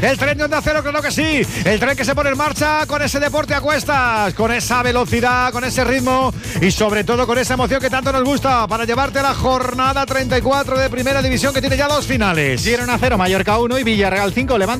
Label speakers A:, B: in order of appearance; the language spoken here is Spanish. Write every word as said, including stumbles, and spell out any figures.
A: El tren de Onda Cero, creo que sí. El tren que se pone en marcha con ese deporte a cuestas, con esa velocidad, con ese ritmo y sobre todo con esa emoción que tanto nos gusta para llevarte a la jornada treinta y cuatro de Primera División, que tiene ya dos finales.
B: Girona cero, Mallorca uno y Villarreal cinco. Levante